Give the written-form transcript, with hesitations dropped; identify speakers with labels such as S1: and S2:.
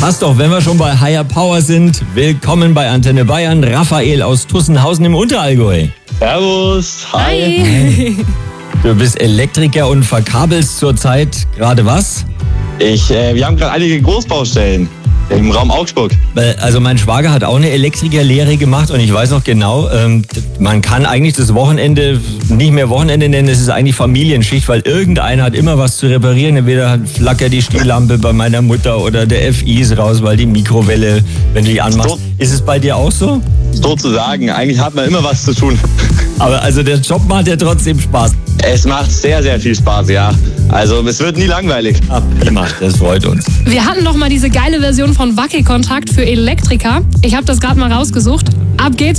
S1: passt doch, wenn wir schon bei Higher Power sind. Willkommen bei Antenne Bayern. Raphael aus Tussenhausen im Unterallgäu.
S2: Servus.
S3: Hi.
S1: Du bist Elektriker und verkabelst zurzeit gerade was?
S2: Wir haben gerade einige Großbaustellen im Raum Augsburg.
S1: Also mein Schwager hat auch eine Elektrikerlehre gemacht und ich weiß noch genau, man kann eigentlich das Wochenende nicht mehr Wochenende nennen, es ist eigentlich Familienschicht, weil irgendeiner hat immer was zu reparieren. Entweder flackert die Stehlampe bei meiner Mutter oder der FI ist raus, weil die Mikrowelle, wenn du die anmachst. Ist es bei dir auch so?
S2: Sozusagen, eigentlich hat man immer was zu tun.
S1: Aber also der Job macht ja trotzdem Spaß.
S2: Es macht sehr, sehr viel Spaß, ja. Also es wird nie langweilig.
S1: Prima, das freut uns.
S3: Wir hatten noch mal diese geile Version von Wackelkontakt für Elektriker. Ich habe das gerade mal rausgesucht. Ab geht's.